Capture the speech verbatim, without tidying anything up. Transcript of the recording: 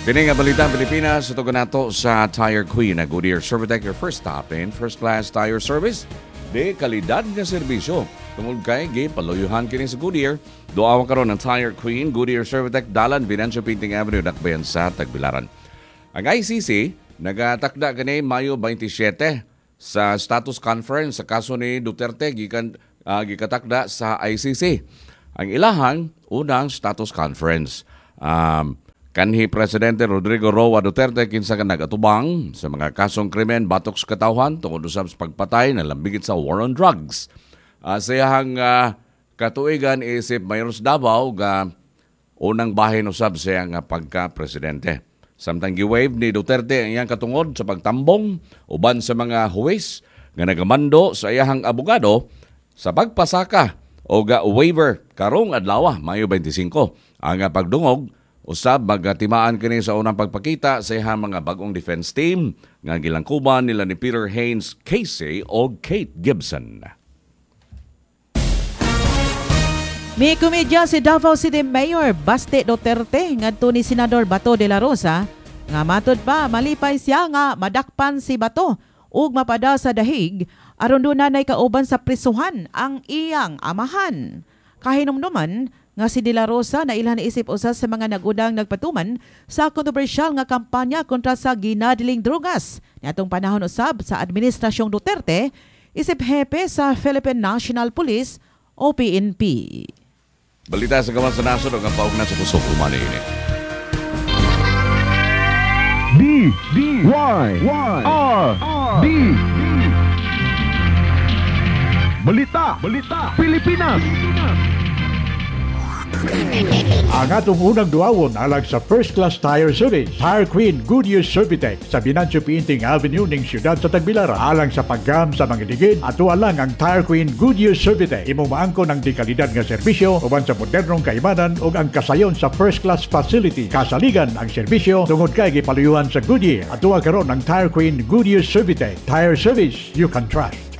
Kini nga balita Pilipinas, ito nato sa Tire Queen na Goodyear Servitec, your first stop in first class tire service. De kalidad nga serbisyo. Tungod kay gi paluyuhan kini sa Goodyear. Duawan karon ng Tire Queen, Goodyear Servitec, Dalan, Venancio Painting Avenue, Dakbayan sa Tagbilaran. Ang I C C nagatakda kini Mayo twenty-seven sa status conference sa kaso ni Duterte gikan uh, gikatakda sa I C C. Ang ilahang unang status conference. Um, Kanhi Presidente Rodrigo Roa Duterte kinsa ka nagatubang sa mga kasong krimen batok sa katawhan tungod usab sa pagpatay na lambigit sa war on drugs. Uh, sa iyahang uh, katuigan isip Mayor sa Davao ga unang bahin usab sa iyang uh, pagka-presidente. Samtang giwave ni Duterte ang iyang katungod sa pagtambong uban sa mga huwes nga nagamando sa iyahang abogado sa pagpasaka o ga waiver karong adlaw Mayo twenty-five. Ang uh, pagdungog usab magatimaan kini sa unang pagpakita sa ihang mga bagong defense team nga gilangkuban nila ni Peter Haynes Casey o Kate Gibson. May komedya si Davao City Mayor Baste Duterte ngadto ni Senador Bato de la Rosa nga matud pa malipay siya nga madakpan si Bato ug mapada sa dahig aron do nanay kauban sa prisuhan ang iyang amahan. Kahinumduman nga si De La Rosa na ilan isip usa sa mga nagudang nagpatuman sa kontrobersyal nga kampanya kontra sa ginadiling drogas. Niatong panahon usab sa Administrasyong Duterte, isip hepe sa Philippine National Police o P N P. Balita sa gawas sa nasod ang paugna sa kusog umani ini. D D Y R D Balita Balita Pilipinas. Ang atong unang duawon alang sa First Class Tire Service, Tire Queen Goodyear Servitec sa Venancio Painting Avenue ning siyudad sa Tagbilaran. Alang sa paggam sa mga digid, ato alang ang Tire Queen Goodyear Servitec. Imo maangko ng dekalidad nga serbisyo uban sa modernong kaimanan ug ang kasayon sa First Class Facility. Kasaligan ang serbisyo tungod kay gipaluyuhan sa Goodyear. Ato karon ang Tire Queen Goodyear Servitec. Tire service you can trust.